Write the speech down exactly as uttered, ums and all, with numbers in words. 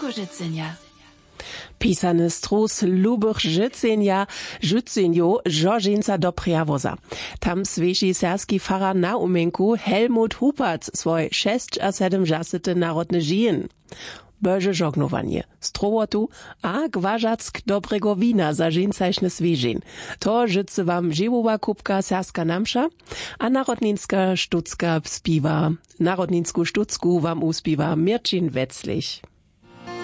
Lukożycenia. Pisany strus lubych życenia, życenio Żorżinca do Priavoza. Tam swieži serski fara na umenku Helmut Hupac swoj šest a sedem žasete narodne žijen. Boże żognowanie, strowotu a gważack dobrego wina za żeńcajszne swieżin. To życy wam żywowa kubka serska namsza, a narodninska sztucka spiwa, narodninsku sztucku wam uspiwa Mirczin Wetzlich.